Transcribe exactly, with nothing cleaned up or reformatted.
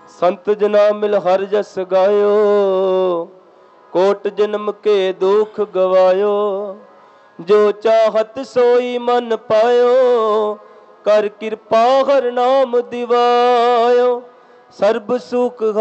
संत जना मिल हर जस गायो, कोट जन्म के दुख गवायो। जो चाहत सोई मन पायो, कर कृपा हर नाम दिवायो। सर्ब सुख